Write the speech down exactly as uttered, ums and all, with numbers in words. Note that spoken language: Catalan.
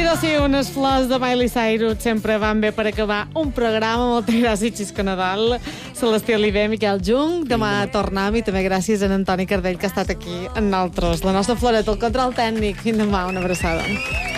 Però sí, unes flors de Miley Cyrus sempre van bé per acabar un programa. Moltes gràcies, Xisco Nadal, Celestí Oliver, Miquel Jung. Demà tornem i també gràcies a en Antoni Cardell, que ha estat aquí amb nosaltres. La nostra Floret, el control tècnic. Fins demà, una abraçada.